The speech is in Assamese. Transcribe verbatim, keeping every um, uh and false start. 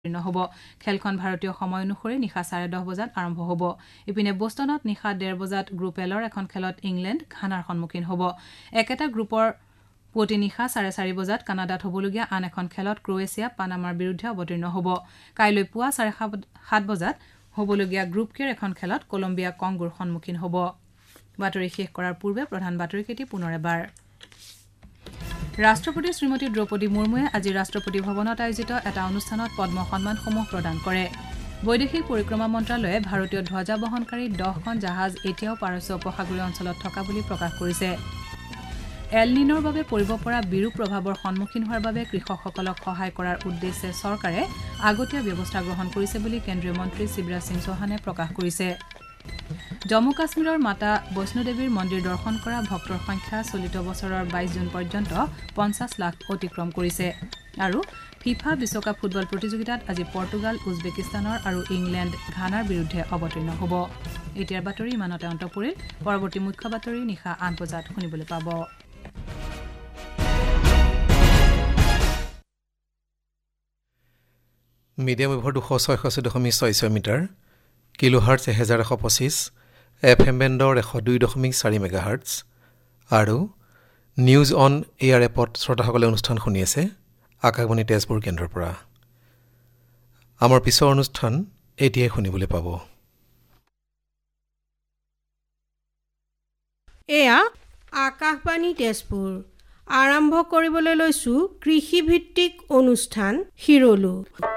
হ'ব খেলখন ভাৰতীয় সময় অনুসৰি নিশা চাৰে দহ বজাত আৰম্ভ হ'ব ইপিনে বোষ্টনত নিশা ডেৰ বজাত গ্ৰুপ এলৰ এখন খেলত ইংলেণ্ড ঘানাৰ সন্মুখীন হ'ব একেটা গ্ৰুপৰ পুৱতি নিশা চাৰে চাৰি বজাত কানাডাত হ'বলগীয়া আন এখন খেলত ক্ৰৱেছিয়া পানামাৰ বিৰুদ্ধে অৱতীৰ্ণ হ'ব কাইলৈ পুৱা চাৰে সাত বজাত হ'বলগীয়া গ্ৰুপ কেৰ এখন খেলত কলম্বিয়া কংগোৰ সন্মুখীন হ'ব বাতৰি শেষ কৰাৰ পূৰ্বে প্ৰধান বাতৰিকেইটি পুনৰ এবাৰ ৰাষ্ট্ৰপতি শ্ৰীমতী দ্ৰৌপদী মুৰ্মুৱে আজি ৰাষ্ট্ৰপতি ভৱনত আয়োজিত এটা অনুষ্ঠানত পদ্ম সন্মানসমূহ প্ৰদান কৰে বৈদেশিক পৰিক্ৰমা মন্ত্ৰালয়ে ভাৰতীয় ধ্বজা বহনকাৰী দহখন জাহাজ এতিয়াও পাৰস্য উপসাগৰীয় অঞ্চলত থকা বুলি প্ৰকাশ কৰিছে এল নিনৰ বাবে পৰিব পৰা বিৰূপ প্ৰভাৱৰ সন্মুখীন হোৱাৰ বাবে কৃষকসকলক সহায় কৰাৰ উদ্দেশ্যে চৰকাৰে আগতীয়া ব্যৱস্থা গ্ৰহণ কৰিছে বুলি কেন্দ্ৰীয় মন্ত্ৰী শিৱৰাজ সিং চৌহানে প্ৰকাশ কৰিছে জম্মু কাশ্মীৰৰ মাতা বৈষ্ণোদেৱীৰ মন্দিৰ দৰ্শন কৰা ভক্তৰ সংখ্যা চলিত বছৰৰ বাইছ জুন পৰ্যন্ত পঞ্চাছ লাখ অতিক্ৰম কৰিছে আৰু ফিফা বিশ্বকাপ ফুটবল প্ৰতিযোগিতাত আজি পৰ্তুগাল উজবেকিস্তানৰ আৰু ইংলেণ্ড ঘানাৰ বিৰুদ্ধে অৱতীৰ্ণ হ'ব এতিয়াৰ বাতৰি ইমানতে অন্ত পৰিল পৰৱৰ্তী মুখ্য বাতৰি নিশা আঠ বজাত শুনিবলৈ পাব মিডিয়াম ৱেভৰ দুশ ছয়ষষ্ঠি দশমিক ছয় ছয় মিটাৰ কিলো হাৰ্টছ এহেজাৰ এশ পঁচিছ এফ এম বেণ্ডৰ এশ দুই দশমিক চাৰি মেগা হাৰ্টছ আৰু নিউজ অন এয়াৰ এপত শ্ৰোতাসকলে অনুষ্ঠান শুনি আছে আকাশবাণী তেজপুৰ কেন্দ্ৰৰ পৰা আমাৰ পিছৰ অনুষ্ঠান এতিয়াই শুনিবলৈ পাব এয়া আকাশবাণী তেজপুৰ আৰম্ভ কৰিবলৈ লৈছো কৃষিভিত্তিক অনুষ্ঠান শিৰলো